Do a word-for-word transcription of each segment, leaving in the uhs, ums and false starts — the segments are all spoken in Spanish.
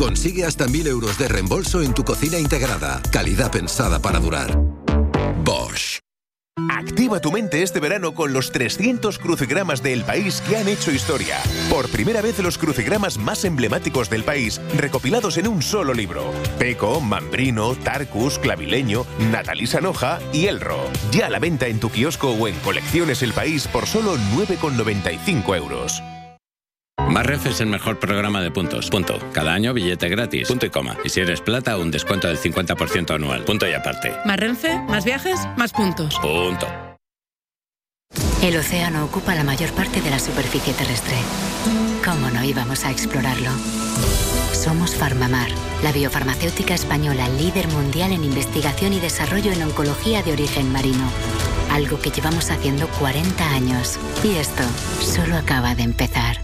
Consigue hasta mil euros de reembolso en tu cocina integrada. Calidad pensada para durar. Bosch. Activa tu mente este verano con los trescientos crucigramas de El País que han hecho historia. Por primera vez los crucigramas más emblemáticos del país recopilados en un solo libro. Peco, Mambrino, Tarcus, Clavileño, Natalí Sanoja y Elro. Ya a la venta en tu kiosco o en Colecciones El País por solo nueve con noventa y cinco euros. Más Renfe es el mejor programa de puntos. Punto. Cada año billete gratis. Punto y coma. Y si eres plata, un descuento del cincuenta por ciento anual. Punto y aparte. Más Renfe, más viajes, más puntos. Punto. El océano ocupa la mayor parte de la superficie terrestre. ¿Cómo no íbamos a explorarlo? Somos Farmamar, la biofarmacéutica española líder mundial en investigación y desarrollo en oncología de origen marino. Algo que llevamos haciendo cuarenta años. Y esto solo acaba de empezar.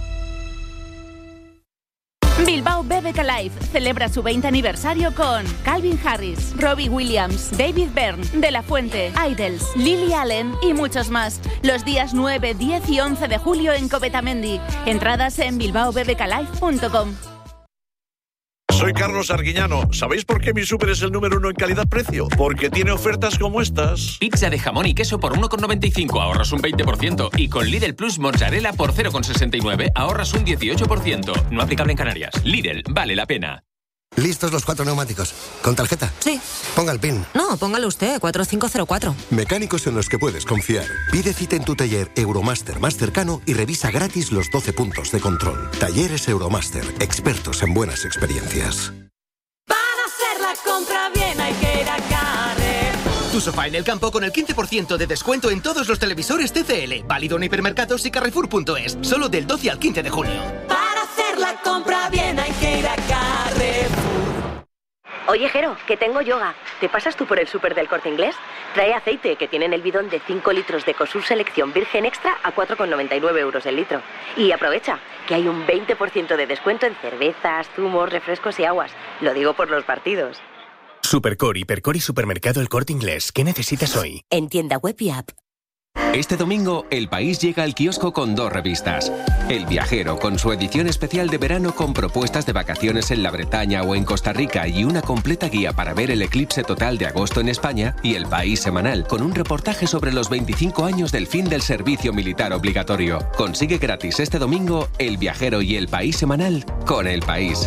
Bilbao B B K Live celebra su veinte aniversario con Calvin Harris, Robbie Williams, David Byrne, De La Fuente, Idols, Lily Allen y muchos más. Los días nueve, diez y once de julio en Covetamendi. Entradas en bilbao b b k live punto com. Soy Carlos Arguiñano. ¿Sabéis por qué mi súper es el número uno en calidad-precio? Porque tiene ofertas como estas. Pizza de jamón y queso por uno con noventa y cinco, ahorras un veinte por ciento. Y con Lidl Plus mozzarella por cero con sesenta y nueve, ahorras un dieciocho por ciento. No aplicable en Canarias. Lidl, vale la pena. ¿Listos los cuatro neumáticos? ¿Con tarjeta? Sí. Ponga el PIN. No, póngalo usted, cuatro cinco cero cuatro. Mecánicos en los que puedes confiar. Pide cita en tu taller Euromaster más cercano y revisa gratis los doce puntos de control. Talleres Euromaster, expertos en buenas experiencias. Para hacer la compra bien hay que ir a Carrefour. Tu sofá en el campo con el quince por ciento de descuento en todos los televisores T C L. Válido en hipermercados y carrefour punto es. Solo del doce al quince de julio. Para hacer la compra bien hay que ir a Carrefour. Oye, Jero, que tengo yoga. ¿Te pasas tú por el súper del Corte Inglés? Trae aceite, que tienen el bidón de cinco litros de Cosur Selección Virgen Extra a cuatro con noventa y nueve euros el litro. Y aprovecha, que hay un veinte por ciento de descuento en cervezas, zumos, refrescos y aguas. Lo digo por los partidos. Supercor, Hipercor y Supermercado El Corte Inglés. ¿Qué necesitas hoy? En tienda web y app. Este domingo, El País llega al kiosco con dos revistas. El Viajero, con su edición especial de verano con propuestas de vacaciones en la Bretaña o en Costa Rica y una completa guía para ver el eclipse total de agosto en España. Y El País Semanal, con un reportaje sobre los veinticinco años del fin del servicio militar obligatorio. Consigue gratis este domingo El Viajero y El País Semanal con El País.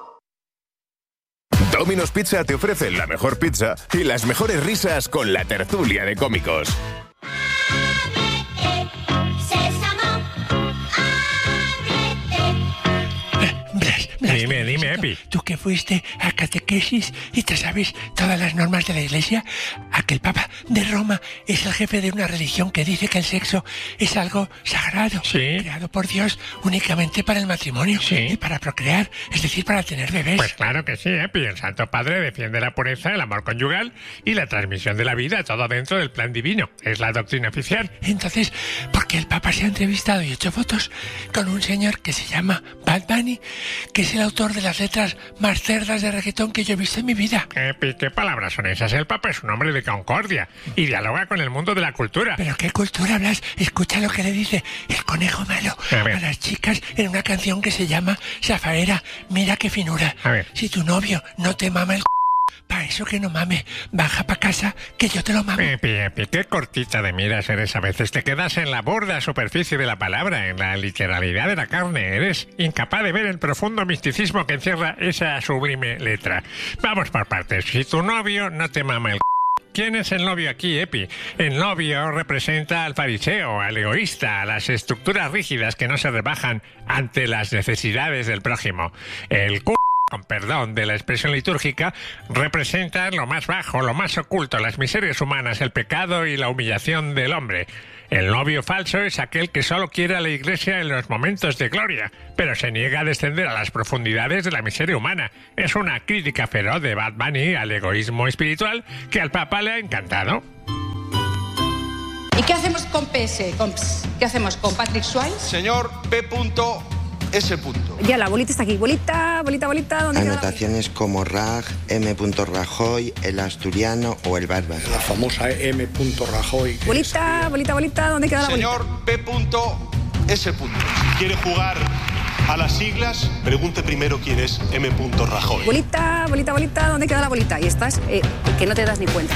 Domino's Pizza te ofrece la mejor pizza y las mejores risas con la tertulia de cómicos. Dime, dime, Epi. Tú que fuiste a catequesis y te sabes todas las normas de la Iglesia, a que el Papa de Roma es el jefe de una religión que dice que el sexo es algo sagrado, sí, creado por Dios únicamente para el matrimonio, sí, y para procrear, es decir, para tener bebés. Pues claro que sí, Epi. El Santo Padre defiende la pureza, el amor conyugal y la transmisión de la vida, todo dentro del plan divino. Es la doctrina oficial. Entonces, ¿por qué el Papa se ha entrevistado y hecho fotos con un señor que se llama Bad Bunny, que es el autor de las letras más cerdas de reggaetón que yo he visto en mi vida? Epi, ¿qué palabras son esas? El Papa es un hombre de concordia y dialoga con el mundo de la cultura. ¿Pero qué cultura hablas? Escucha lo que le dice el conejo malo a, a las chicas en una canción que se llama Zafaera. Mira qué finura. A ver. Si tu novio no te mama el c***, pa' eso que no mame, baja pa' casa que yo te lo mamo. Epi, Epi, qué cortita de miras eres a veces. Te quedas en la burda superficie de la palabra, en la literalidad de la carne. Eres incapaz de ver el profundo misticismo que encierra esa sublime letra. Vamos por partes. Si tu novio no te mama el c***, ¿quién es el novio aquí, Epi? El novio representa al fariseo, al egoísta, a las estructuras rígidas que no se rebajan ante las necesidades del prójimo. El c***, con perdón de la expresión litúrgica, representa lo más bajo, lo más oculto, las miserias humanas, el pecado y la humillación del hombre. El novio falso es aquel que solo quiere a la Iglesia en los momentos de gloria, pero se niega a descender a las profundidades de la miseria humana. Es una crítica feroz de Bad Bunny al egoísmo espiritual que al Papa le ha encantado. ¿Y qué hacemos con P S? ¿Con P S? ¿Qué hacemos con Patrick Swayze? Señor P. S. Ya, la bolita está aquí. Bolita, bolita, bolita. ¿Dónde Anotaciones queda? como Raj, M. Rajoy, el asturiano o el bárbaro. La famosa M. Rajoy. Bolita, bolita, bolita. ¿Dónde queda la bolita? Señor P. S. Si quiere jugar a las siglas, pregunte primero quién es M. Rajoy. Bolita, bolita, bolita, ¿dónde queda la bolita? Y estás, eh, que no te das ni cuenta.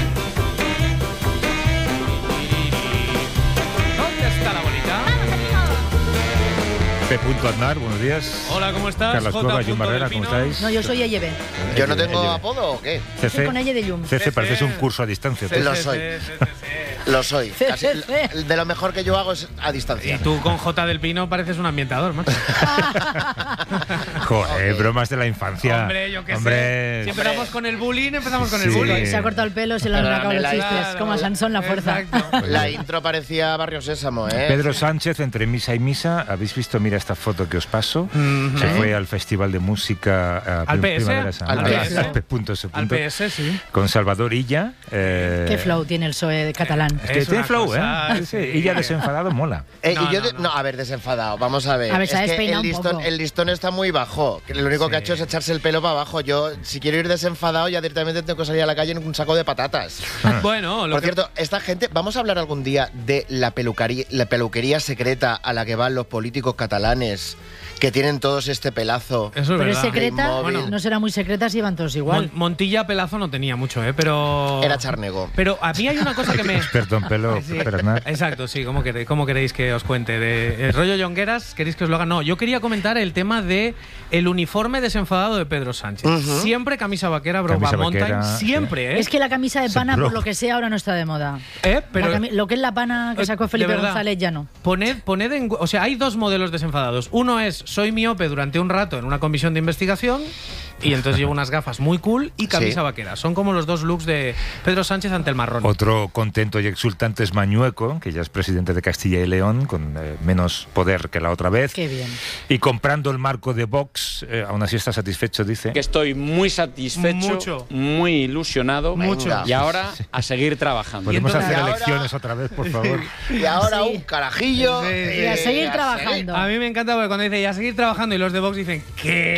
¿Dónde está la bolita? P. Aznar, buenos días. Hola, ¿cómo estás? Carlos Cueva, Jun Barrera, ¿cómo estáis? No, yo soy Eyebe. ¿Yo no tengo apodo o qué? C C. Estoy con Eye de Llum. C C, pareces un curso a distancia. Lo soy. Lo soy. Casi, de lo mejor que yo hago es a distancia. Y tú con J del Pino pareces un ambientador, macho. Joder, bromas de la infancia. Hombre, yo qué Hombre. sé. Si empezamos con el bullying, empezamos con el Sí. bullying. Se ha cortado el pelo, se le han acabado los chistes. Claro. Como a Sansón la fuerza. La intro parecía Barrio Sésamo, ¿eh? Pedro Sánchez, entre misa y misa, ¿habéis visto? Mira esta foto que os paso. Mm-hmm. Se fue al Festival de Música ¿Al P S? Primavera Sound. ¿Al P S? Al P punto S. Al P S, sí. Con Salvador Illa. Eh, Qué flow tiene el P S O E catalán. Es que Es tiene una flow, cosa, ¿eh? Sí, sí. Illa desenfadado mola. Eh, No, y yo no, de- no. no, a ver, desenfadado, vamos a ver. A ver, se ha es que despeinado el un listón, poco. el listón está muy bajo. Que lo único que ha hecho es echarse el pelo para abajo. Yo, si quiero ir desenfadado, ya directamente tengo que salir a la calle en un saco de patatas. Bueno, lo Por que- cierto, esta gente, vamos a hablar algún día de la peluquería, la peluquería secreta a la que van los políticos catalanes, que tienen todos este pelazo. Eso es Pero es verdad. secreta, Inmóvil. no será muy secreta si iban todos igual. Mon- Montilla pelazo no tenía mucho, ¿eh? Pero... Era charnego. Pero a mí hay una cosa que me... Experto en pelo, Sí. Pedro Aznar. Exacto, sí, ¿cómo queréis, cómo queréis que os cuente? ¿De el rollo Yongueras? ¿Queréis que os lo haga? No, yo quería comentar el tema de el uniforme desenfadado de Pedro Sánchez. Ujú. Siempre camisa vaquera, bro, Camisa mountain, vaquera, siempre, ¿eh? Es que la camisa de Sí, pana, bro. por lo que sea, ahora no está de moda. ¿Eh? Pero La cami- lo que es la pana que Eh, sacó de Felipe verdad. González ya no. Poned, poned en... O sea, hay dos modelos desenfadados. Uno es, soy miope durante un rato en una comisión de investigación y entonces llevo unas gafas muy cool y camisa Sí. vaquera. Son como los dos looks de Pedro Sánchez ante el marrón. Otro contento y exultante es Mañueco, que ya es presidente de Castilla y León, con eh, menos poder que la otra vez. Qué bien. Y comprando el marco de Vox, eh, aún así está satisfecho, dice. Que estoy muy satisfecho, Mucho. muy ilusionado. Mucho. Y ahora a seguir trabajando. Podemos entonces- hacer Y ahora- elecciones otra vez, por favor. Y ahora Sí. un carajillo. Sí, sí. eh, Y a seguir a trabajando. A mí me encanta porque cuando dice y a seguir trabajando y los de Vox dicen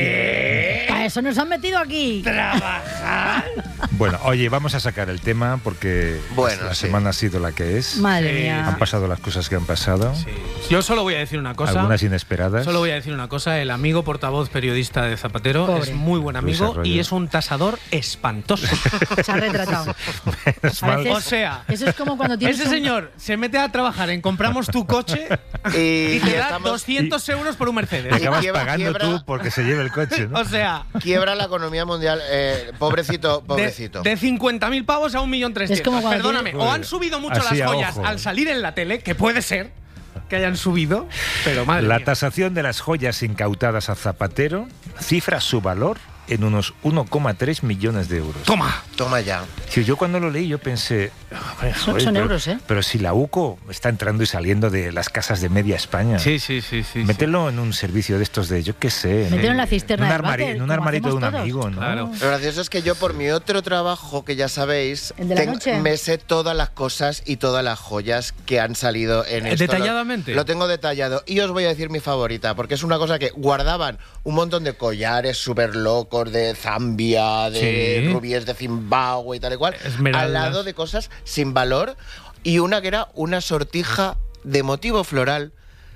¿qué? A eso nos han metido aquí. ¿Trabajar? Bueno, oye, vamos a sacar el tema porque Bueno, la sí. semana ha sido la que es. Madre Sí. mía. Han pasado las cosas que han pasado, Sí. Yo solo voy a decir una cosa. algunas inesperadas. Solo voy a decir una cosa, el amigo portavoz periodista de Zapatero Pobre. es muy buen Luis amigo Arroyo. y es un tasador espantoso. Se ha retratado. Menos A mal. veces- O sea, Eso es como cuando tienes ese un- señor se mete a trabajar en compramos tu coche Y, y te da estamos- doscientos euros por un Te Mercedes. acabas quiebra- pagando quiebra- tú porque se lleve el coche, ¿no? O sea, Quiebra la economía mundial. Eh, pobrecito, pobrecito. de, de cincuenta mil pavos a un millón trescientos. Es como cuando Perdóname, tienes- o han subido mucho Así las a joyas ojo. al salir en la tele, que puede ser que hayan subido, pero madre La mía. tasación de las joyas incautadas a Zapatero cifra su valor en unos uno coma tres millones de euros. Toma. Toma ya. Sí, yo cuando lo leí yo pensé... joder, Son- son pero, euros, ¿eh? Pero si la UCO está entrando y saliendo de las casas de media España... Sí, sí, sí, sí. Mételo en un servicio de estos de, yo qué sé... Mételo en la cisterna un, del armari- váter, en un como armarito de un hacemos todos. amigo, ¿no? Claro. Lo gracioso es que yo, por mi otro trabajo, que ya sabéis, ¿El de la tengo- noche? me sé todas las cosas y todas las joyas que han salido en Eh, esto. ¿detalladamente? Lo, lo tengo detallado. Y os voy a decir mi favorita, porque es una cosa que guardaban un montón de collares súper locos de Zambia, de Sí. rubíes de Zimbabue y tal y cual, Esmeraldas. al lado de cosas sin valor, y una que era una sortija de motivo floral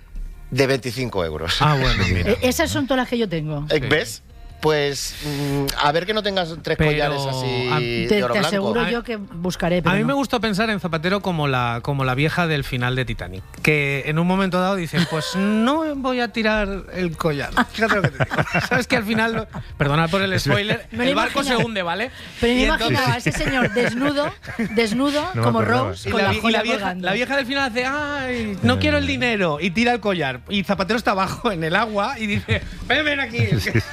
de veinticinco euros. Ah, bueno, mira. Eh, Esas son todas las que yo tengo. Eh, ¿Ves? Pues mm, a ver que no tengas tres Pero, collares así a- de Te, oro te blanco. aseguro A- yo que buscaré. Pero A mí no. me gusta pensar en Zapatero como la, como la vieja del final de Titanic, que en un momento dado dice, pues no voy a tirar el collar. Fíjate lo que te digo. Sabes que al final, perdonad por el spoiler, Me lo el barco imagino. se hunde, ¿vale? Pero me Y imaginaba a entonces- ese señor desnudo, desnudo, No me como acordaba. Rose, Y con la, la, vi- y joya la vieja, colgando. la vieja del final hace, ay, no quiero el dinero, y tira el collar. Y Zapatero está abajo en el agua y dice, ven, ven aquí.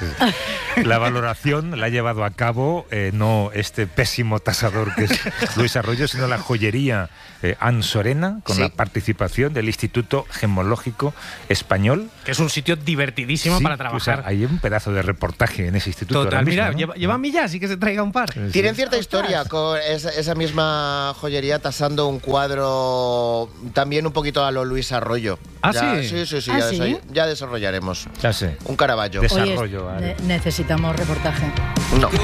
La valoración la ha llevado a cabo eh, no este pésimo tasador que es Luis Arroyo, sino la joyería eh, Ansorena, con Sí. la participación del Instituto Gemológico Español. Que es un sitio divertidísimo Sí, para o sea, trabajar. hay un pedazo de reportaje en ese instituto. Total, ahora mismo, mira, ¿no? lleva, lleva a mí ya, así que se traiga un par. Tienen cierta historia con esa, esa misma joyería tasando un cuadro también un poquito a lo Luis Arroyo. ¿Ah, Ya- sí? Sí, sí, sí, ¿Ah, ya, sí? desa- ya desarrollaremos. Ya sé. Un Caravaggio. Des- Oye, desarrollo, vale. ne- necesitamos reportaje. No. No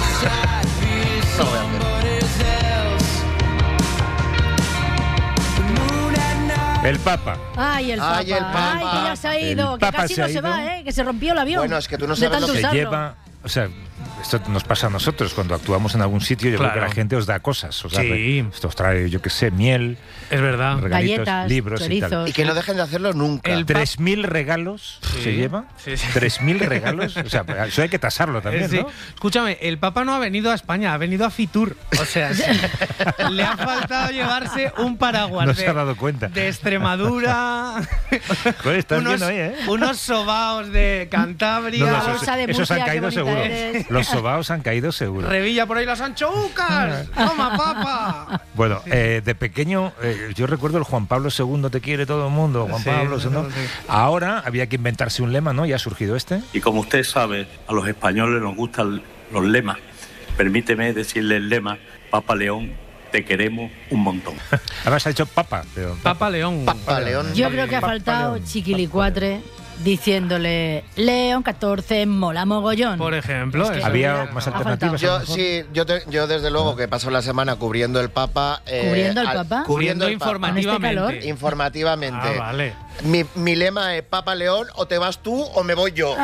lo voy a hacer. El Papa. Ay, el Papa. Ay, el Papa. Ay, que ya se ha ido. El Que Papa casi se no ha se ido. va, ¿eh? Que se rompió el avión. Bueno, es que tú no De sabes tanto lo que Se usarlo. lleva... O sea, esto nos pasa a nosotros cuando actuamos en algún sitio. Yo creo Claro. que la gente os da cosas. Os da Sí. re- esto os trae, yo qué sé, miel, Es verdad. regalitos, Galletas, libros y tal. chorizos. Y que no dejen de hacerlo nunca. El ¿Tres mil regalos Sí. se lleva? Sí, sí. ¿Tres mil regalos? O sea, eso hay que tasarlo también, Eh, sí. ¿no? Escúchame, el Papa no ha venido a España, ha venido a Fitur. O sea, sí. Le ha faltado llevarse un paraguas No de, se ha dado cuenta. de Extremadura, Joder, estás unos, viendo ahí, ¿eh? unos sobaos de Cantabria, No, no, La esos, bolsa de esos Murcia, han qué caído bonita seguro. eres. Los sobaos han caído seguro. Revilla por ahí las anchoucas. Toma, Papa. Bueno, eh, de pequeño, eh, yo recuerdo el Juan Pablo segundo, te quiere todo el mundo, Juan Sí, Pablo segundo. sí. Ahora había que inventarse un lema, ¿no? Ya ha surgido este. Y como usted sabe, a los españoles nos gustan los lemas. Permíteme decirle el lema, Papa León, te queremos un montón. Ahora se ha hecho Papa. Pero, Papa León. Papa León. Yo creo que ha Papa faltado León. Chiquilicuatre diciéndole León catorce mola mogollón. Por ejemplo. Es que eso. Había ha más faltado. alternativas. a lo Yo mejor. sí, yo, te- yo desde luego que paso la semana cubriendo el Papa. eh, ¿Cubriendo el al- Papa? Cubriendo el Papa. informativamente. ¿Con este calor? Informativamente. Ah, vale. Mi, mi lema es Papa León, o te vas tú o me voy yo.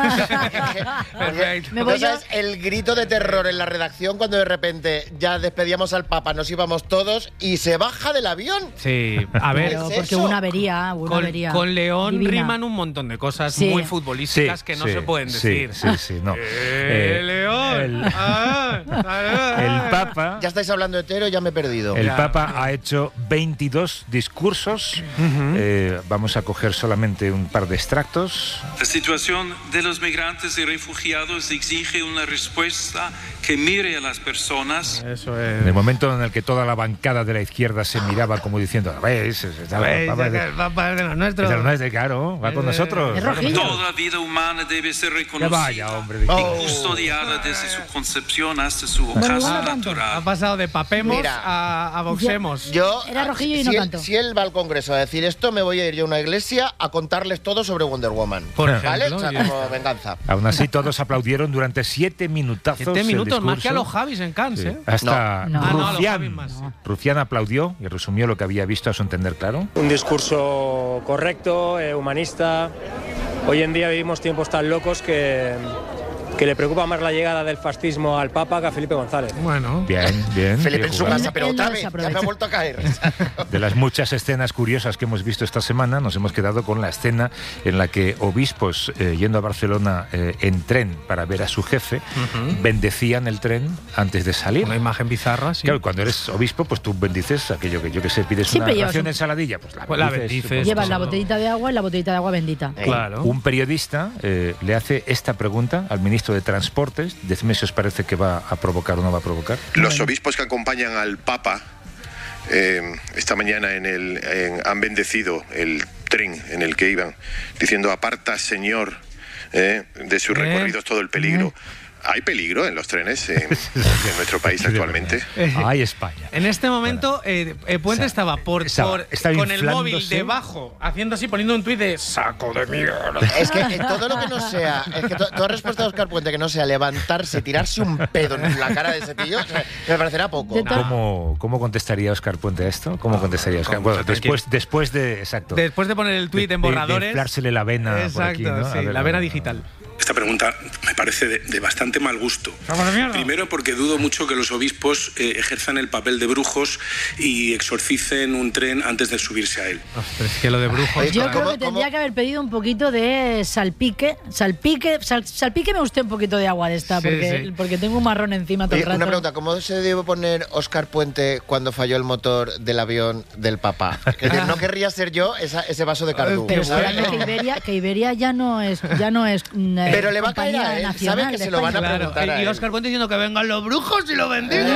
Perfecto. Me voy yo. ¿Sabes? El grito de terror en la redacción cuando de repente ya despedíamos al Papa, nos íbamos todos y se baja del avión. Sí, a ver. Pero ¿es porque eso? hubo una avería, hubo una Con, avería. con León divina. riman un montón de cosas Sí. muy futbolísticas que no sí, se pueden sí, decir. Sí, sí, no. ¡Eh, Eh, León! El, Ah, ah, el Papa. Ya estáis hablando hetero, ya me he perdido. El Ya. Papa ha hecho veintidós discursos. Eh, vamos a coger solamente un par de extractos. La situación de los migrantes y refugiados exige una respuesta que mire a las personas. Eso En es. el momento en el que toda la bancada de la izquierda se miraba como diciendo, ¿veis? Es- es- ¿Sabéis? Papa es de- El Papa es de los nuestros. es de- no es de caro, va con Eh, nosotros. es va con rojillo. nosotros. Toda vida humana debe ser Que reconocida vaya, hombre. y Oh. custodiada desde su concepción hasta su Bueno, ocaso igual no tanto. Ha natural. pasado de papemos Mira. a, a boxemos. Yo, Era rojillo y si no él, tanto. Si él va al Congreso a decir esto, me voy a ir yo a una iglesia a contarles todo sobre Wonder Woman. Por ¿Vale? ejemplo, O sea, y- como venganza. Aún así, todos aplaudieron durante siete minutazos. Siete el minutos, más que a discurso. los Javis en Cannes, Sí. ¿eh? Hasta No. Ah, no, a los Rufián. Javis más, sí. Rufián aplaudió y resumió lo que había visto a su entender, claro. Un discurso correcto, eh, humanista. Hoy en día vivimos tiempos tan locos que, que le preocupa más la llegada del fascismo al Papa que a Felipe González. Bueno. Bien, bien. Felipe bien en su jugado. casa, pero Él no otra vez, ya desaprovecha. me ha vuelto a caer. De las muchas escenas curiosas que hemos visto esta semana, nos hemos quedado con la escena en la que obispos, eh, yendo a Barcelona eh, en tren para ver a su jefe, bendecían el tren antes de salir. Una imagen bizarra, sí. Claro, cuando eres obispo, pues tú bendices aquello que yo que sé, pides Siempre una llevas ración un- de ensaladilla, pues la Pues la bendices. bendices. pues, Llevas la todo. botellita de agua y la botellita de agua bendita. Claro. Un periodista eh, le hace esta pregunta al ministro de Transportes. Decidme si os parece que va a provocar o no va a provocar. Los obispos que acompañan al Papa eh, esta mañana en el, en- han bendecido el tren en el que iban, diciendo aparta, Señor, eh, de sus Eh. recorridos todo el peligro. ¿Hay peligro en los trenes en, en nuestro país actualmente? Ay, España. En este momento, eh, eh, Puente O sea, estaba por, estaba- por- estaba con el móvil inflándose. debajo, haciendo así, poniendo un tuit de saco de mierda. Es que eh, todo lo que no sea, es que to- toda respuesta de Óscar Puente que no sea levantarse, tirarse un pedo en la cara de ese tío, o sea, me parecerá poco. ¿Cómo, ¿Cómo contestaría Óscar Puente a esto? ¿Cómo contestaría Óscar? ¿cómo? Bueno, después, después de... Exacto. Después de poner el tuit en De- de borradores. inflársele la vena Exacto, por aquí, ¿no? A sí, ver, la vena digital. Esta pregunta me parece de, de bastante mal gusto. Primero porque dudo mucho que los obispos eh, ejerzan el papel de brujos y exorcicen un tren antes de subirse a él. Pero es que lo de brujos... Yo creo que tendría que haber pedido un poquito de salpique. Salpique, sal- salpique me usted un poquito de agua de esta, Sí, porque, sí. porque tengo un marrón encima todo Oye, el rato. una pregunta, ¿cómo se debe poner Óscar Puente cuando falló el motor del avión del Papa? Es decir, no querría ser yo esa- ese vaso de cardú. Pero ¿sabes? espérate, que Iberia, que Iberia ya no es, ya no es mm, eh, Pero le va a caer compañía a él, nacional sabe que de se lo van a España. preguntar a y él. Óscar Puente diciendo que vengan los brujos y lo bendigan.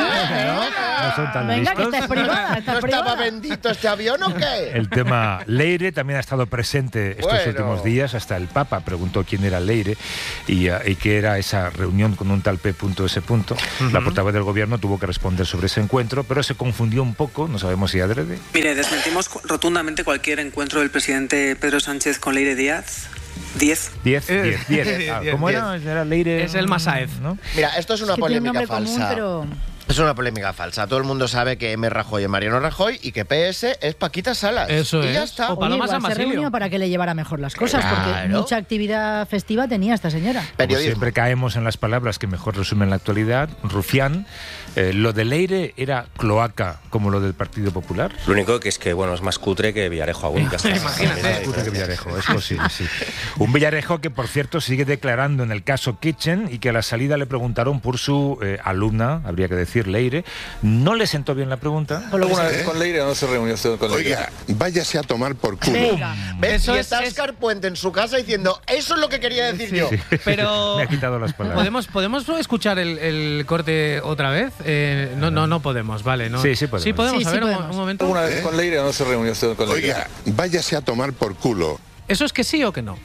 No son tan Venga, que listos. esta es privada, esta ¿No es estaba privada. bendito este avión o qué? El tema Leire también ha estado presente estos Bueno. últimos días. Hasta el Papa preguntó quién era Leire y, uh, y qué era esa reunión con un tal P. S. La portavoz del gobierno tuvo que responder sobre ese encuentro, pero se confundió un poco, no sabemos si adrede. Mire, desmentimos cu- rotundamente cualquier encuentro del presidente Pedro Sánchez con Leire Díaz. Diez. Diez, diez, diez. Ah, ¿Cómo era? Era Leire. Es el Masaez, ¿no? Mira, esto es una Es que tiene un polémica nombre común, falsa. pero Es una polémica falsa. Todo el mundo sabe que M. Rajoy es Mariano Rajoy y que P S es Paquita Salas. Eso y es. ya está. O Paloma Oye, San igual se Basilio. reunió para que le llevara mejor las cosas, Claro. porque mucha actividad festiva tenía esta señora. Como siempre caemos en las palabras que mejor resumen la actualidad. Rufián, eh, lo de Leire era cloaca como lo del Partido Popular. Lo único que es que, bueno, es más cutre que Villarejo aún. Ya está. Imagínate. Más cutre que Villarejo, es posible, sí. Un Villarejo que, por cierto, sigue declarando en el caso Kitchen y que a la salida le preguntaron por su eh, alumna, habría que decir Leire. No le sentó bien la pregunta. ¿Alguna vez con Leire o no se reunió usted con Leire? Oiga, váyase a tomar por culo. ¿Ves? Eso y es- está Óscar Puente en su casa diciendo, eso es lo que quería decir yo. Pero Me ha quitado las palabras. ¿Podemos, ¿podemos escuchar el, el corte otra vez? Eh, no, no, no podemos, vale. No. Sí, sí podemos. Sí podemos, Sí, a sí ver, un- podemos. un momento. ¿Alguna vez con Leire o no se reunió usted con Leire? Oiga, váyase a tomar por culo. ¿Eso es que sí o que no?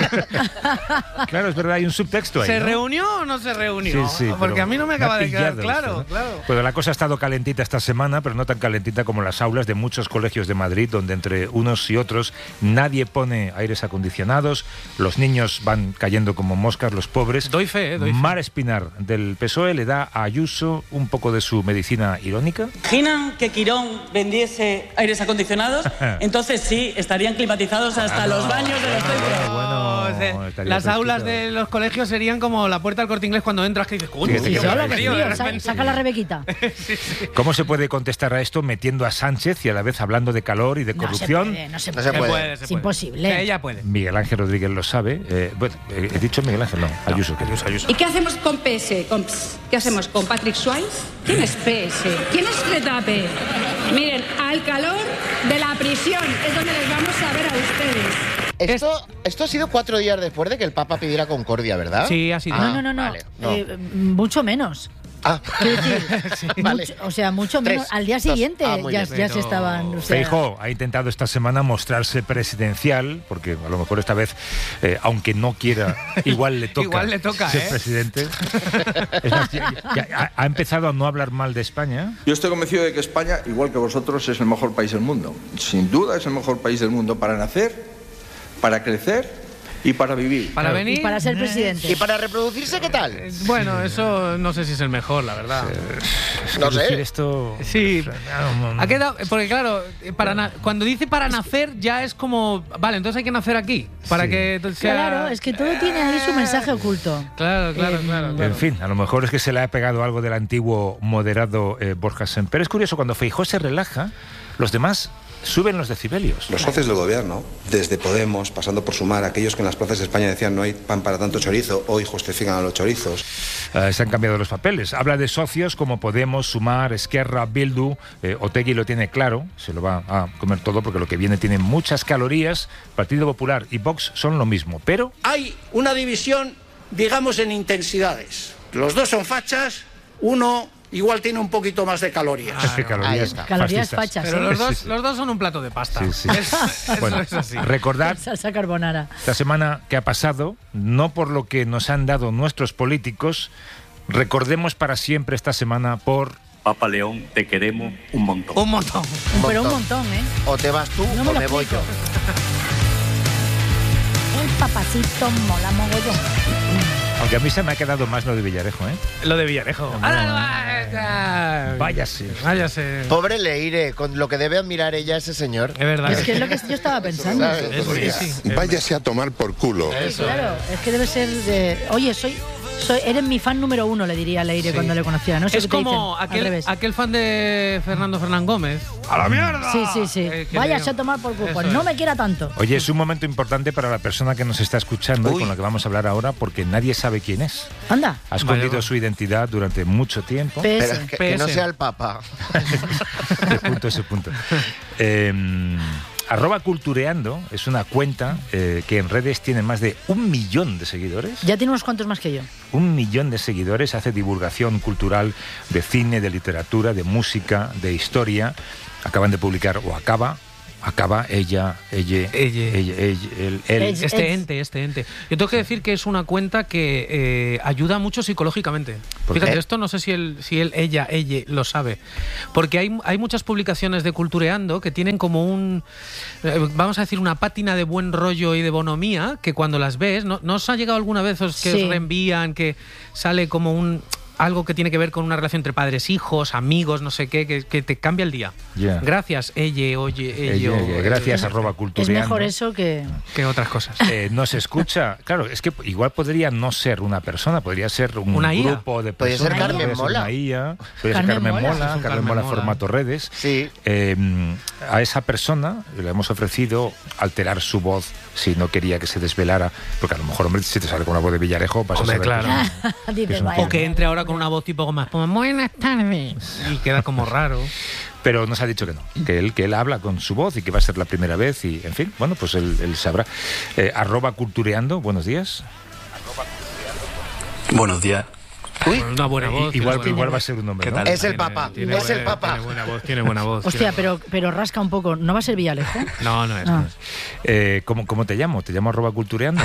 Claro, es verdad, hay un subtexto ahí, ¿Se ¿no? reunió o no se reunió? Sí, sí, Porque pero a mí no me me acaba ha de quedar pillado claro, esto, ¿no? claro. Pues la cosa ha estado calentita esta semana, pero no tan calentita como las aulas de muchos colegios de Madrid, donde entre unos y otros nadie pone aires acondicionados, los niños van cayendo como moscas, los pobres. Doy fe, eh, doy fe. Mar Espinar, del P S O E, le da a Ayuso un poco de su medicina irónica. ¿Imaginan que Quirón vendiese aires acondicionados? Entonces sí, estarían climatizados hasta los baños de los centros. O sea, estaría las aulas fresquito. de los colegios serían como la puerta del Corte Inglés cuando entras que dices, coño, Sí, qué sí, frío, sí, qué sí, frío, sí, de sí. repente. Saca la Rebequita. ¿Cómo se puede contestar a esto metiendo a Sánchez y a la vez hablando de calor y de No se corrupción? puede, no se No se puede. puede. se Es puede. imposible. Ella puede. Miguel Ángel Rodríguez lo sabe. Eh, bueno, eh, he dicho Miguel Ángel, no, Ayuso. que- ¿Y qué hacemos con P S? Con ps? ¿Qué hacemos con Patrick Swayze? ¿Quién es P S? ¿Quién es Getafe? Miren, al calor de la prisión es donde les vamos a ver a ustedes. Esto, esto ha sido cuatro días después de que el Papa pidiera concordia, ¿verdad? Sí, ha sido. No, no, no, no. Vale, no. Eh, mucho menos. Ah, Quiero decir, vale. mucho- o sea, mucho Tres, menos. Al día dos. siguiente Ah, muy ya, bien. ya se Pero- estaban. O sea, Feijóo ha intentado esta semana mostrarse presidencial, porque a lo mejor esta vez, eh, aunque no quiera, igual le toca, Igual le toca, ser ¿eh? presidente. Es más, ya- ya ha, ha empezado a no hablar mal de España. Yo estoy convencido de que España, igual que vosotros, es el mejor país del mundo. Sin duda es el mejor país del mundo para nacer, para crecer y para vivir. Para venir. y para ser presidente. ¿Y para reproducirse qué tal? Eh, Bueno, eso no sé si es el mejor, la verdad. Es No que sé. decir esto. Sí, no, no. ha quedado, porque claro, para na- cuando dice para nacer ya es como, vale, entonces hay que nacer aquí, para Sí. que sea... Claro, es que todo tiene ahí su mensaje oculto. Claro, claro, Eh, claro. En claro. fin, a lo mejor es que se le ha pegado algo del antiguo moderado eh, Borja Semper. Es curioso, cuando Feijóo se relaja, los demás suben los decibelios. Los socios del gobierno, desde Podemos, pasando por Sumar, aquellos que en las plazas de España decían no hay pan para tanto chorizo, hoy justifican a los chorizos. Eh, se han cambiado los papeles. Habla de socios como Podemos, Sumar, Esquerra, Bildu. Eh, Otegi lo tiene claro, se lo va a comer todo porque lo que viene tiene muchas calorías. Partido Popular y Vox son lo mismo, pero Hay una división, digamos, en intensidades. Los dos son fachas, uno igual tiene un poquito más de calorías. es que calorías, está. Calorías fascistas. fachas, Pero ¿eh? los dos, Sí, sí. los dos son un plato de pasta. Sí, sí. Es- eso Bueno, es así. recordad Salsa carbonara. esta semana que ha pasado, no por lo que nos han dado nuestros políticos, recordemos para siempre esta semana por... Papa León, te queremos un montón. Un montón. Pero un montón, ¿eh? O te vas tú No me o lo me voy yo. explico. El papacito mola mogollón. Aunque a mí se me ha quedado más lo de Villarejo, ¿eh? Lo de Villarejo. Ahora, Váyase. Váyase. Pobre Leire, con lo que debe admirar ella a ese señor. Es verdad. Es que es lo que yo estaba pensando. ¿Sabes? Es- Oiga, sí, sí. váyase a tomar por culo. Sí, claro, es que debe ser de... Oye, soy, soy, eres mi fan número uno, le diría a Leire Sí. cuando le conociera. No sé Es qué te como dicen, al aquel, revés. aquel fan de Fernando Fernán Gómez. ¡A la mierda! Sí, sí, sí. Eh, que Váyase le- a tomar por culo. Eso No es. me quiera tanto. Oye, es un momento importante para la persona que nos está escuchando y con la que vamos a hablar ahora porque nadie sabe quién es. Anda. Ha escondido Vale, su identidad durante mucho tiempo. P S. Pero que, que no P S. sea el Papa. Ese punto, ese punto. Eh, arroba Cultureando es una cuenta eh, que en redes tiene más de un millón de seguidores. Ya tiene unos cuantos más que yo. Un millón de seguidores, hace divulgación cultural de cine, de literatura, de música, de historia. Acaban de publicar, o acaba, acaba ella, ella, Ella. ella, ella, él, él. Ella. Este Es- ente, este ente. Yo tengo que decir que es una cuenta que eh, ayuda mucho psicológicamente. ¿Por Fíjate, qué? esto no sé si él, si él, ella, ella lo sabe. Porque hay, hay muchas publicaciones de Cultureando que tienen como un, eh, vamos a decir, una pátina de buen rollo y de bonomía que cuando las ves, ¿no, ¿no os ha llegado alguna vez os, que Sí. os reenvían, que sale como un... algo que tiene que ver con una relación entre padres, hijos, amigos, no sé qué, que, que te cambia el día. Yeah. Gracias, ella, oye, ello. Ella, ella. Gracias, arroba cultureando. Es mejor eso que... que otras cosas. Eh, no se escucha. Claro, es que igual podría no ser una persona, podría ser un una grupo de Podría personas. ser Carmen Mola. Una I A, podría Carmen ser Carmen Mola. Mola, Carmen Carmen Mola Mola. formato redes. Sí. Eh, a esa persona le hemos ofrecido alterar su voz si no quería que se desvelara, porque a lo mejor, hombre, si te sale con una voz de Villarejo, vas Hombre, a saber claro. que- Dice, que es un vaya. O que entre ahora con una voz tipo más, pues, buenas tardes. Y queda como raro. Pero nos ha dicho que no, que él, que él habla con su voz y que va a ser la primera vez y, en fin, bueno, pues él, él sabrá. Eh, arroba cultureando, buenos días. Buenos días. Uy. Una buena voz. Igual, tiene igual buena va a ser un hombre, ¿Qué ¿no? tal? Es el Papa, Tiene es el buena- Papa. Tiene buena voz, tiene buena voz. Hostia, tiene- pero, pero rasca un poco. ¿No va a ser Villalejo? No, no es. Ah. no es. Eh, ¿cómo, ¿Cómo te llamo? ¿Te llamo arroba cultureando?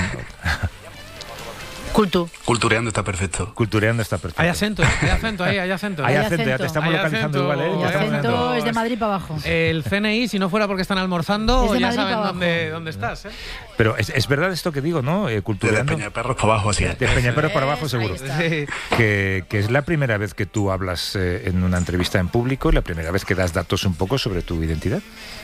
Cultu. Cultureando está perfecto. Cultureando está perfecto. Hay acento, hay acento ahí, hay acento. Hay Hay acento, ya te acento. estamos Hay localizando acento, igual, ¿eh? El Ya hay estamos acento localizando. es de Madrid para abajo. El C N I, si no fuera porque están almorzando, Es de ya Madrid saben para abajo. dónde, dónde estás, ¿eh? Pero es, es verdad esto que digo, ¿no? Eh, Desde cultureando. Peñaperros para abajo, así es. De Peñaperros para abajo, Eso, ahí seguro. está. Sí. Que, que es la primera vez que tú hablas eh, en una entrevista en público y la primera vez que das datos un poco sobre tu identidad.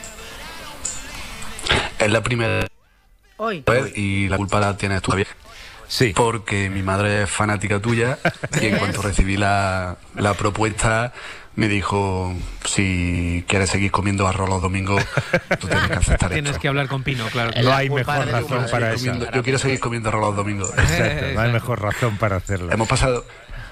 Es la primera Hoy. vez y la culpa la tienes tú, Javier. Sí. Porque mi madre es fanática tuya y en cuanto recibí la, la propuesta me dijo, si quieres seguir comiendo arroz los domingos, tú tienes que aceptar Tienes esto. que hablar con Pino, claro. No hay culpa mejor de tu razón madre. para Seguir eso. comiendo- yo quiero seguir comiendo arroz los domingos. Exacto, no hay mejor razón para hacerlo. Hemos pasado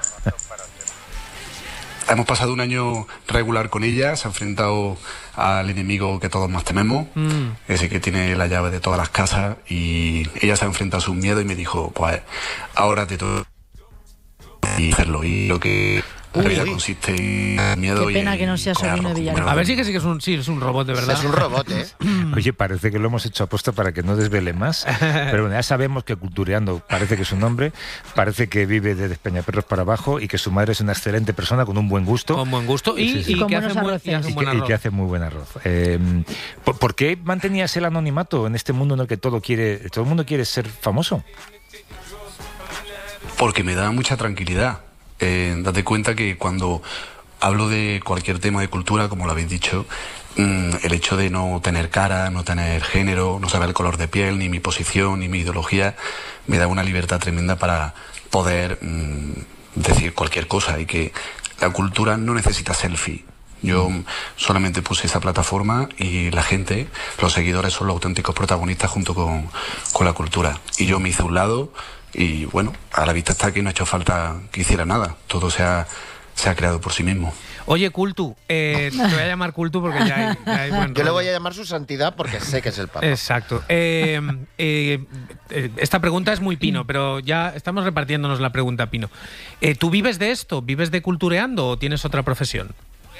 Hemos pasado un año regular con ella, se ha enfrentado al enemigo que todos más tememos, Mm. ese que tiene la llave de todas las casas, y ella se ha enfrentado a sus miedos y me dijo, pues ahora te toca y hacerlo. Y lo que la Uy, vida uy. consiste en miedo Qué y pena en que no sea comer sobrino de arroz, Villarreal. comer A ver, sí que sí que es un, sí, es un robot de verdad. Es un robot, ¿eh? Oye, parece que lo hemos hecho aposta para que no desvele más, pero bueno, ya sabemos que Cultureando parece que es un hombre, parece que vive de Peñaperros para abajo y que su madre es una excelente persona con un buen gusto. Con buen gusto y, Sí, sí. y Con que buenos hace, muy, arroces. y hace Y un buen que, y arroz. que hace muy buen arroz. Eh, ¿por, por qué mantenías el anonimato en este mundo en el que todo quiere, todo el mundo quiere ser famoso? Porque me da mucha tranquilidad. Eh, date cuenta que cuando hablo de cualquier tema de cultura, como lo habéis dicho, mm, el hecho de no tener cara, no tener género, no saber el color de piel, ni mi posición, ni mi ideología, me da una libertad tremenda para poder mm, decir cualquier cosa y que la cultura no necesita selfie. Yo solamente puse esa plataforma y la gente, los seguidores son los auténticos protagonistas junto con, con la cultura. Y yo me hice a un lado y bueno, a la vista está que no ha hecho falta que hiciera nada. Todo se ha, se ha creado por sí mismo. Oye, Cultu, eh, te voy a llamar Cultu porque ya hay, ya hay buen Yo le rollo. voy a llamar su santidad porque sé que es el Papa. Exacto. Eh, eh, eh, esta pregunta es muy Pino, pero ya estamos repartiéndonos la pregunta, Pino. Eh, ¿Tú vives de esto? ¿Vives de cultureando o tienes otra profesión?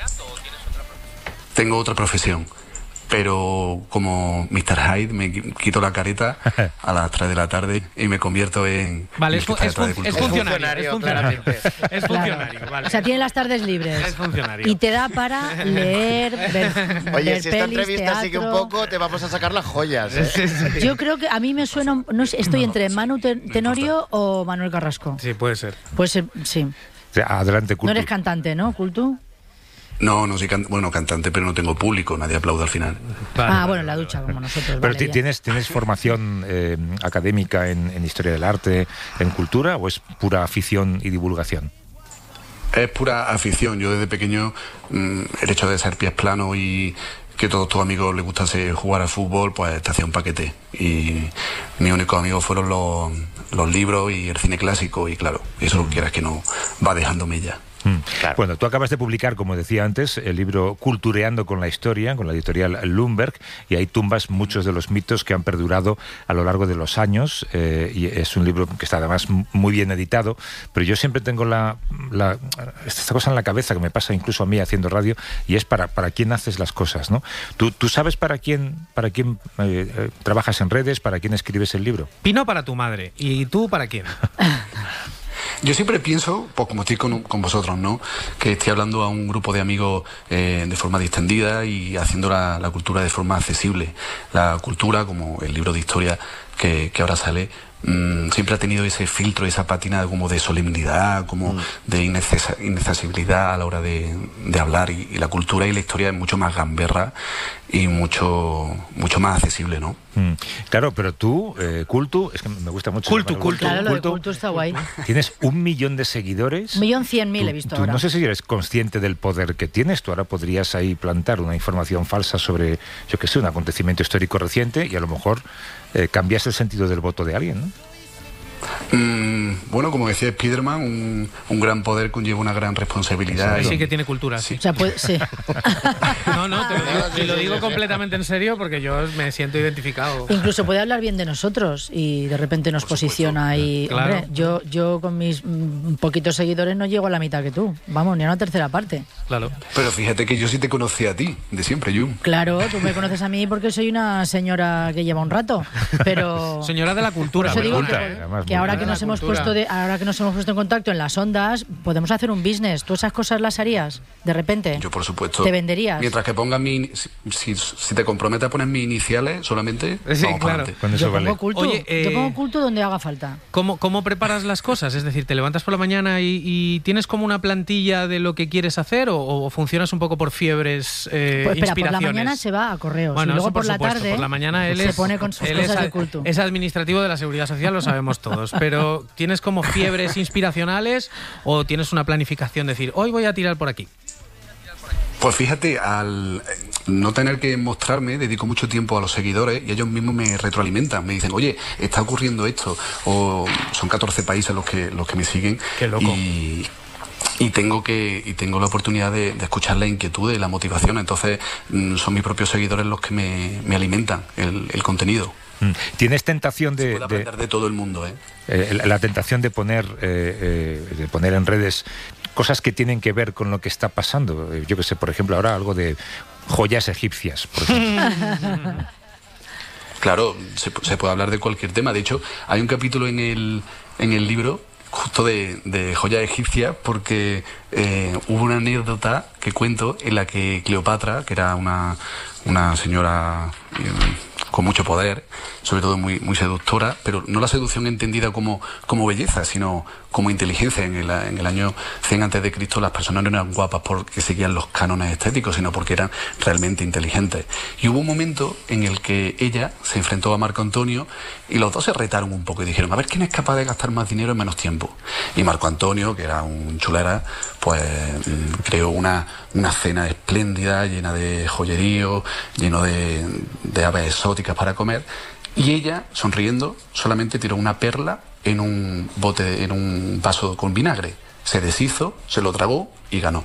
Tengo otra profesión, pero como mister Hyde me qui- quito la careta a las tres de la tarde y me convierto en Vale, es, fu- mister es, Hyde fun- de es cultura. funcionario. Es funcionario. Es funcionario, vale. O sea, tiene las tardes libres. Es funcionario. Y te da para leer, ver, Oye, ver si esta pelis, entrevista sigue un teatro. poco, te vamos a sacar las joyas, ¿eh? Yo creo que a mí me suena, un- no sé, estoy entre Manu Ten- Tenorio o Manuel Carrasco. Sí, puede ser. Pues eh, sí. O sea, adelante, No Cultu. eres cantante, ¿no, Cultu? No, no soy can- bueno, cantante, pero no tengo público, nadie aplaude al final. Ah, bueno, en la ducha, como nosotros. Pero vale, ti- ya. ¿tienes, ¿tienes formación eh, académica en, en historia del arte, en cultura, o es pura afición y divulgación? Es pura afición. Yo desde pequeño, mm, el hecho de ser pies planos y que todos tus amigos les gustase jugar al fútbol, pues te hacía un paquete. Y mis únicos amigos fueron los, los libros y el cine clásico, y claro, eso quieras que no, va dejándome ya. Mm. Bueno, tú acabas de publicar, como decía antes, el libro Cultureando con la historia, con la editorial Lumberg, y ahí tumbas muchos de los mitos que han perdurado a lo largo de los años, eh, y es un libro que está además m- muy bien editado, pero yo siempre tengo la, la- esta cosa en la cabeza que me pasa incluso a mí haciendo radio, y es para, para quién haces las cosas, ¿no? ¿Tú, tú sabes para quién, para quién eh, eh, trabajas en redes, para quién escribes el libro? Pino para tu madre. ¿Y tú para quién? Yo siempre pienso, pues como estoy con, con vosotros, ¿no? Que estoy hablando a un grupo de amigos eh, de forma distendida y haciendo la, la cultura de forma accesible. La cultura, como el libro de historia que, que ahora sale, mmm, siempre ha tenido ese filtro, esa patina como de solemnidad, como mm. de innecesa, inaccesibilidad a la hora de, de hablar, y, y la cultura y la historia es mucho más gamberra y mucho mucho más accesible, ¿no? Mm. Claro, pero tú, eh, Cultu, es que me gusta mucho. Cultu, Cultu. Claro, lo de Cultu está guay. Tienes un millón de seguidores. Un millón cien mil he visto tú, ahora. No sé si eres consciente del poder que tienes. Tú ahora podrías ahí plantar una información falsa sobre, yo qué sé, un acontecimiento histórico reciente y a lo mejor eh, cambias el sentido del voto de alguien, ¿no? Mm, bueno, como decía Spiderman, un, un gran poder conlleva una gran responsabilidad. Sí, sí que tiene cultura, sí. O sea, puede, sí. No, no, te lo digo, te lo digo completamente en serio porque yo me siento identificado. Incluso puede hablar bien de nosotros y de repente nos posiciona y... Claro. Hombre, yo, yo con mis mm, poquitos seguidores no llego a la mitad que tú. Vamos, ni a una tercera parte. Claro. Pero fíjate que yo sí te conocí a ti, de siempre, Jun. Claro, tú me conoces a mí porque soy una señora que lleva un rato, pero... Señora de la cultura. Por eso digo culta, que, además, que ahora que la nos hemos cultura. puesto de, ahora que nos hemos puesto en contacto en las ondas, podemos hacer un business. ¿Tú esas cosas las harías de repente? Yo, por supuesto. ¿Te venderías? Mientras que pongas mi... Si, si, si te comprometes a poner mis iniciales solamente, Sí, vamos claro. para Con eso Yo vale. pongo culto, Oye, eh, yo pongo culto donde haga falta. ¿Cómo, ¿Cómo preparas las cosas? Es decir, ¿te levantas por la mañana y, y tienes como una plantilla de lo que quieres hacer o, o funcionas un poco por fiebres, eh, Pues espera, por la inspiraciones? mañana se va a correos Bueno, y luego eso por, por la supuesto, tarde por la mañana él se es, pone con sus él cosas es, de culto. es administrativo de la Seguridad Social, lo sabemos todos, pero ¿tienes como fiebres inspiracionales o tienes una planificación de decir, hoy voy a tirar por aquí? Pues fíjate, al no tener que mostrarme, dedico mucho tiempo a los seguidores y ellos mismos me retroalimentan, me dicen, oye, está ocurriendo esto, o son catorce países los que los que me siguen. Qué loco. Y, y tengo que y tengo la oportunidad de, de escuchar la inquietud y la motivación, entonces mm, son mis propios seguidores los que me, me alimentan el, el contenido. ¿Tienes tentación de, Se puede aprender de, de todo el mundo, ¿eh? eh, la, la tentación de poner eh, eh, de poner en redes cosas que tienen que ver con lo que está pasando? Yo que sé, por ejemplo, ahora algo de joyas egipcias, por ejemplo. Claro, se, se puede hablar de cualquier tema. De hecho, hay un capítulo en el en el libro justo de, de joyas egipcias porque eh, hubo una anécdota que cuento en la que Cleopatra, que era una, una señora eh, con mucho poder, sobre todo muy, muy seductora, pero no la seducción entendida como, como belleza, sino como inteligencia. En el, en el año cien antes de Cristo las personas no eran guapas porque seguían los cánones estéticos, sino porque eran realmente inteligentes. Y hubo un momento en el que ella se enfrentó a Marco Antonio y los dos se retaron un poco y dijeron, a ver quién es capaz de gastar más dinero en menos tiempo. Y Marco Antonio, que era un chulera, pues creó una, una cena espléndida, llena de joyerío, lleno de, de aves exóticas para comer, y ella, sonriendo, solamente tiró una perla en un bote, en un vaso con vinagre. Se deshizo, se lo tragó y ganó.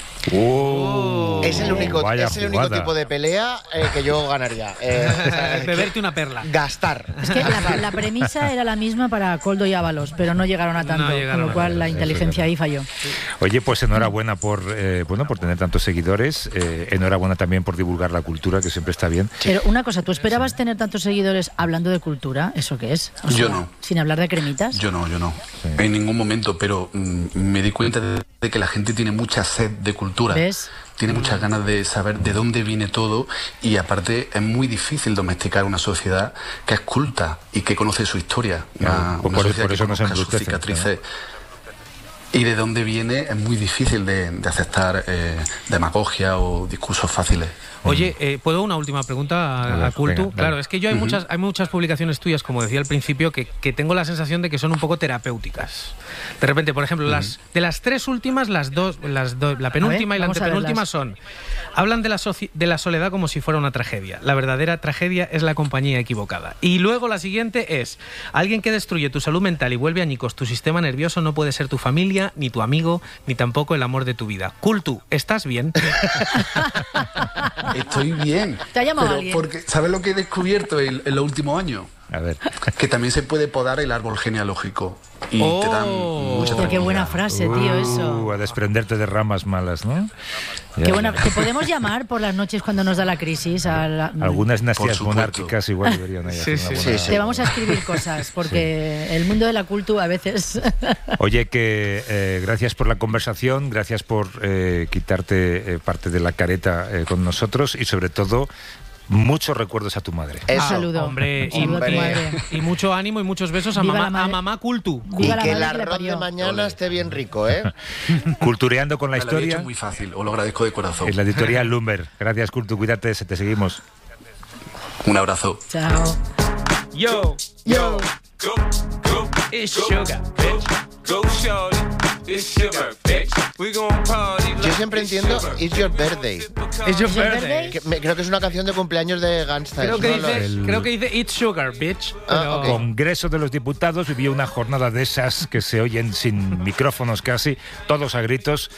Oh, es el único, vaya es el único jugada. tipo de pelea eh, que yo ganaría. Eh, o sea, Beberte una perla. Gastar. Es que la, la premisa era la misma para Coldo y Ábalos, pero no llegaron a tanto, No llegaron con lo a cual tanto, la eso inteligencia es ahí falló. Oye, pues enhorabuena por eh, bueno por tener tantos seguidores, eh, enhorabuena también por divulgar la cultura, que siempre está bien. Pero una cosa, ¿tú esperabas tener tantos seguidores hablando de cultura? ¿Eso qué es? O Yo sea, no. Sin hablar de cremitas. Yo no, yo no. Sí. En ningún momento, pero mm, me di cuenta de, de que la gente tiene mucha sed de cultura. ¿Ves? Tiene muchas ganas de saber de dónde viene todo y aparte es muy difícil domesticar una sociedad que es culta y que conoce su historia. Una, Pues una por- sociedad por que eso nos conozca sus embrutece, cicatrices. Y de dónde viene es muy difícil de, de aceptar eh, demagogia o discursos fáciles. Oye, eh, ¿puedo una última pregunta a, A ver, a Cultu? venga, Claro, dale. es que yo hay, Ujú. muchas, hay muchas publicaciones tuyas, como decía al principio, que, que tengo la sensación de que son un poco terapéuticas. De repente, por ejemplo, las de las tres últimas, las dos, las dos la penúltima ver, y la vamos a antepenúltima verlas. son, hablan de la, soci- de la soledad como si fuera una tragedia. La verdadera tragedia es la compañía equivocada. Y luego la siguiente es, alguien que destruye tu salud mental y vuelve añicos tu sistema nervioso no puede ser tu familia, ni tu amigo, ni tampoco el amor de tu vida. Cultu, ¿estás bien? Estoy bien. ¿Te ha llamado pero alguien? porque, ¿sabes lo que he descubierto en, en los últimos años? A ver. Que también se puede podar el árbol genealógico. Y Oh. te dan mucha Hostia, qué buena tranquilidad. frase, tío, Uh, eso. a desprenderte de ramas malas, ¿no? Ya, Qué buena. ya. ¿Te podemos llamar por las noches cuando nos da la crisis? A la- Algunas Por dinastías supuesto. monárquicas igual deberían ahí Sí, hacer sí, una sí, buena- sí. Te vamos a escribir cosas, porque el mundo de la cultura a veces... Oye, que eh, gracias por la conversación, gracias por eh, quitarte eh, parte de la careta eh, con nosotros y sobre todo muchos recuerdos a tu madre. Un saludo. Hombre, y, Saludo a tu y- madre. y mucho ánimo y muchos besos a Viva mamá, la madre. a mamá Cultu. Viva Y la que madre el que le arroz de parió. mañana esté bien rico, ¿eh? Cultureando con la Me lo había historia. hecho muy fácil, os lo agradezco de corazón. Es la editorial Lumber. Gracias, Cultu. Cuídate, se te seguimos. Un abrazo. Chao. Yo, yo, go, go, it's go, sugar, bitch. Go, shorty, it's sugar, bitch. We gon' party like Yo siempre it's entiendo sugar. It's Your Birthday. It's your It's your birthday. birthday. Que me- creo que es una canción de cumpleaños de Gunstar. Creo que, ¿no? dice, El- creo que dice It's Sugar, bitch. Ah, pero- ok. Congreso de los Diputados vivió una jornada de esas que se oyen sin micrófonos casi, todos a gritos,